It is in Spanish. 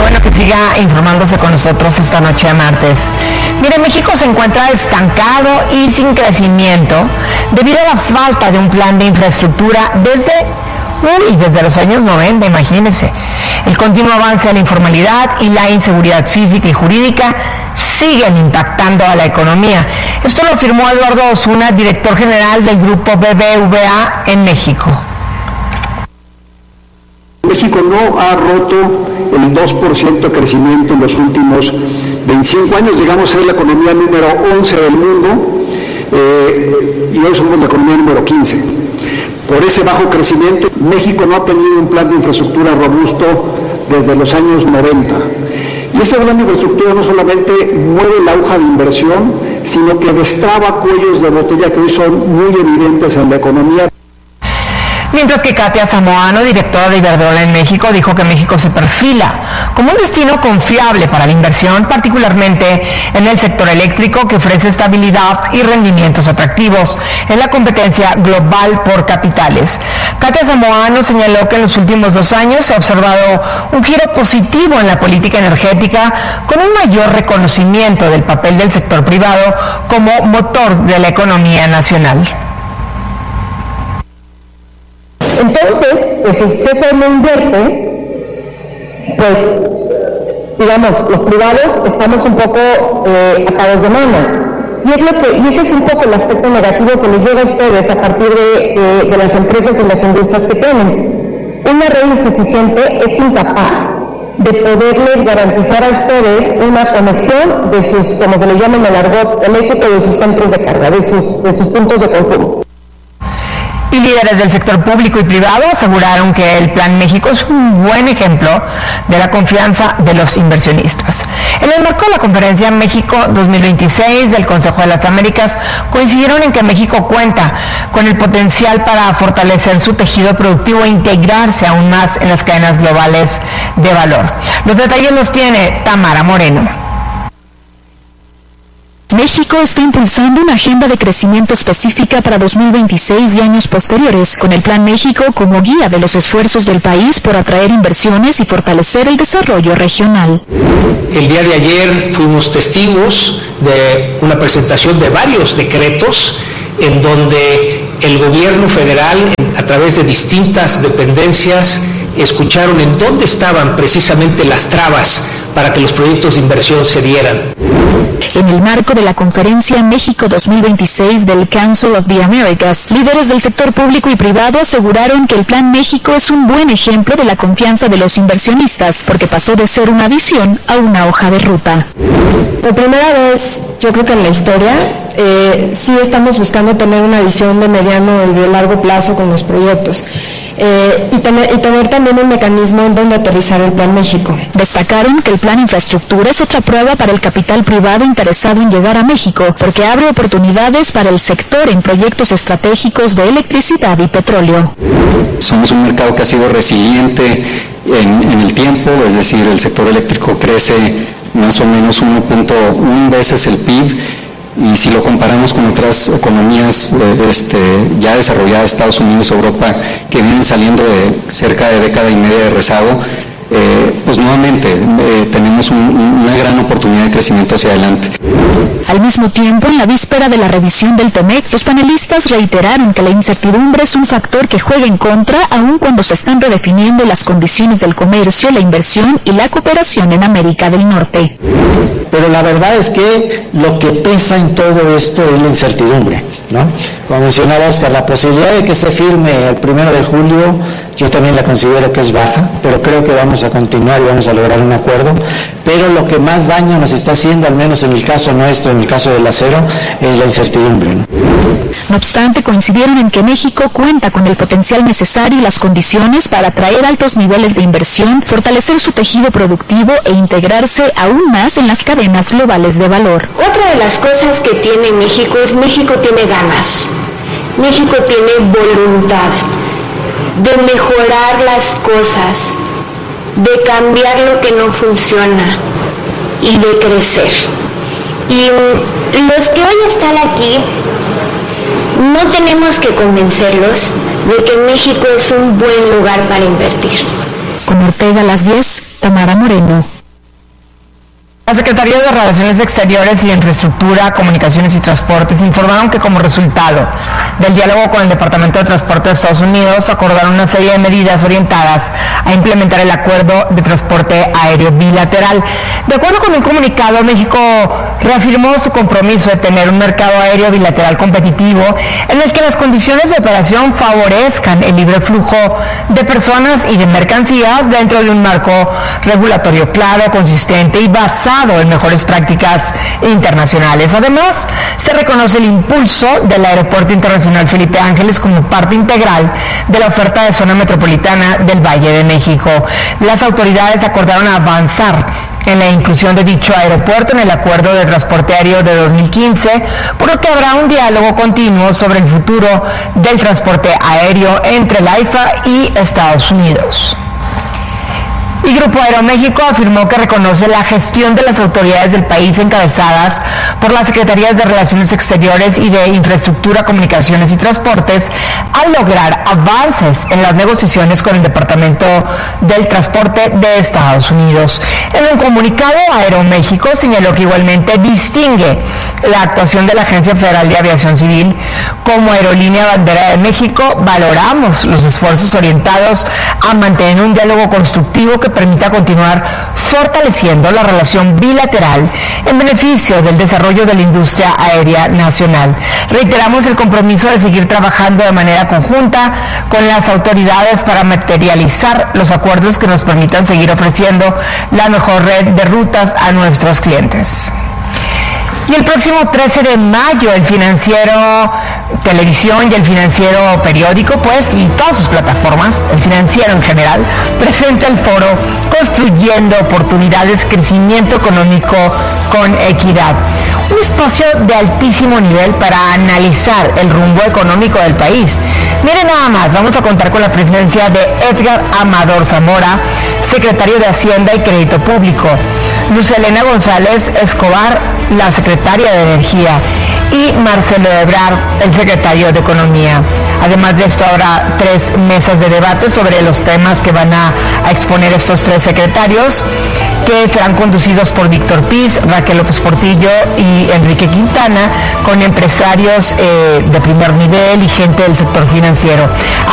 bueno que siga informándose con nosotros esta noche de martes. Mire, México se encuentra estancado y sin crecimiento debido a la falta de un plan de infraestructura desde los años 90, imagínense. El continuo avance de la informalidad y la inseguridad física y jurídica siguen impactando a la economía. Esto lo afirmó Eduardo Osuna, director general del grupo BBVA en México. México no ha roto el 2% de crecimiento en los últimos 25 años. Llegamos a ser la economía número 11 del mundo y hoy somos la economía número 15. Por ese bajo crecimiento, México no ha tenido un plan de infraestructura robusto desde los años 90. Y ese plan de infraestructura no solamente mueve la aguja de inversión, sino que destraba cuellos de botella que hoy son muy evidentes en la economía. Mientras que Katia Zamorano, directora de Iberdrola en México, dijo que México se perfila como un destino confiable para la inversión, particularmente en el sector eléctrico, que ofrece estabilidad y rendimientos atractivos en la competencia global por capitales. Katia Zamorano señaló que en los últimos 2 años se ha observado un giro positivo en la política energética, con un mayor reconocimiento del papel del sector privado como motor de la economía nacional. Entonces, pues si el sector no invierte, pues, digamos, los privados estamos un poco atados de mano. Y ese es un poco el aspecto negativo que les llega a ustedes a partir de las empresas y las industrias que tienen. Una red insuficiente es incapaz de poderles garantizar a ustedes una conexión de sus, como que le llaman el argot eléctrico, de sus centros de carga, de sus puntos de consumo. Y líderes del sector público y privado aseguraron que el Plan México es un buen ejemplo de la confianza de los inversionistas. En el marco de la conferencia México 2026 del Consejo de las Américas, coincidieron en que México cuenta con el potencial para fortalecer su tejido productivo e integrarse aún más en las cadenas globales de valor. Los detalles los tiene Tamara Moreno. México está impulsando una agenda de crecimiento específica para 2026 y años posteriores, con el Plan México como guía de los esfuerzos del país por atraer inversiones y fortalecer el desarrollo regional. El día de ayer fuimos testigos de una presentación de varios decretos en donde el gobierno federal, a través de distintas dependencias, escucharon en dónde estaban precisamente las trabas para que los proyectos de inversión se dieran. En el marco de la conferencia México 2026 del Council of the Americas, líderes del sector público y privado aseguraron que el Plan México es un buen ejemplo de la confianza de los inversionistas, porque pasó de ser una visión a una hoja de ruta. Por primera vez, yo creo que en la historia, sí estamos buscando tener una visión de mediano y de largo plazo con los proyectos. Y tener también un mecanismo en donde aterrizar el Plan México. Destacaron que el Plan Infraestructura es otra prueba para el capital privado interesado en llegar a México, porque abre oportunidades para el sector en proyectos estratégicos de electricidad y petróleo. Somos un mercado que ha sido resiliente en el tiempo, es decir, el sector eléctrico crece más o menos 1.1 veces el PIB. Y si lo comparamos con otras economías ya desarrolladas, Estados Unidos, Europa, que vienen saliendo de cerca de década y media de rezago, pues nuevamente tenemos una gran oportunidad de crecimiento hacia adelante. Al mismo tiempo, en la víspera de la revisión del TEMEC, los panelistas reiteraron que la incertidumbre es un factor que juega en contra, aun cuando se están redefiniendo las condiciones del comercio, la inversión y la cooperación en América del Norte. Pero la verdad es que lo que pesa en todo esto es la incertidumbre, ¿no? Como mencionaba Oscar, la posibilidad de que se firme el 1 de julio, yo también la considero que es baja, pero creo que vamos a continuar y vamos a lograr un acuerdo. Pero lo que más daño nos está haciendo, al menos en el caso nuestro, en el caso del acero, es la incertidumbre, ¿no? No obstante, coincidieron en que México cuenta con el potencial necesario y las condiciones para atraer altos niveles de inversión, fortalecer su tejido productivo e integrarse aún más en las cadenas globales de valor. Otra de las cosas que tiene México es México tiene ganas, México tiene voluntad de mejorar las cosas, de cambiar lo que no funciona y de crecer. Y los que hoy están aquí, no tenemos que convencerlos de que México es un buen lugar para invertir. Con Ortega a las 10, Tamara Moreno. La Secretaría de Relaciones Exteriores y de Infraestructura, Comunicaciones y Transportes informaron que como resultado del diálogo con el Departamento de Transporte de Estados Unidos acordaron una serie de medidas orientadas a implementar el acuerdo de transporte aéreo bilateral. De acuerdo con un comunicado, México reafirmó su compromiso de tener un mercado aéreo bilateral competitivo en el que las condiciones de operación favorezcan el libre flujo de personas y de mercancías dentro de un marco regulatorio claro, consistente y basado en mejores prácticas internacionales. Además, se reconoce el impulso del Aeropuerto Internacional Felipe Ángeles como parte integral de la oferta de zona metropolitana del Valle de México. Las autoridades acordaron avanzar en la inclusión de dicho aeropuerto en el Acuerdo de Transporte Aéreo de 2015, por lo que habrá un diálogo continuo sobre el futuro del transporte aéreo entre la AIFA y Estados Unidos. Y Grupo Aeroméxico afirmó que reconoce la gestión de las autoridades del país encabezadas por las Secretarías de Relaciones Exteriores y de Infraestructura, Comunicaciones y Transportes al lograr avances en las negociaciones con el Departamento del Transporte de Estados Unidos. En un comunicado, Aeroméxico señaló que igualmente distingue la actuación de la Agencia Federal de Aviación Civil. Como Aerolínea Bandera de México, valoramos los esfuerzos orientados a mantener un diálogo constructivo que permita continuar fortaleciendo la relación bilateral en beneficio del desarrollo de la industria aérea nacional. Reiteramos el compromiso de seguir trabajando de manera conjunta con las autoridades para materializar los acuerdos que nos permitan seguir ofreciendo la mejor red de rutas a nuestros clientes. Y el próximo 13 de mayo, el Financiero Televisión y el Financiero Periódico, pues, y todas sus plataformas, el Financiero en general, presenta el foro Construyendo Oportunidades, Crecimiento Económico con Equidad. Un espacio de altísimo nivel para analizar el rumbo económico del país. Miren nada más, vamos a contar con la presencia de Edgar Amador Zamora, secretario de Hacienda y Crédito Público, Luz Helena González Escobar, la secretaria de Energía, y Marcelo Ebrard, el secretario de Economía. Además de esto, habrá 3 mesas de debate sobre los temas que van a exponer estos 3 secretarios, que serán conducidos por Víctor Piz, Raquel López Portillo y Enrique Quintana, con empresarios de primer nivel y gente del sector financiero.